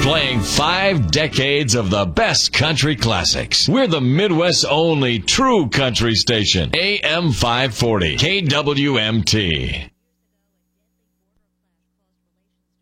Playing 5 decades of the best country classics. We're the Midwest's only true country station. AM 540, KWMT.